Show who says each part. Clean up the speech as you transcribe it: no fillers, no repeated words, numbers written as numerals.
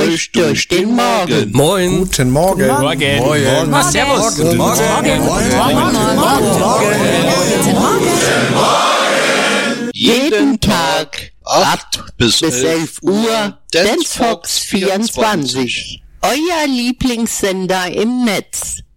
Speaker 1: euch durch den Morgen.
Speaker 2: Moin.
Speaker 3: Guten Morgen.
Speaker 2: Morgen.
Speaker 3: Morgen.
Speaker 2: Was, servus.
Speaker 3: Guten Morgen.
Speaker 1: Jeden Tag 8 bis 11 Uhr Dance Fox 24. Euer Lieblingssender im Netz.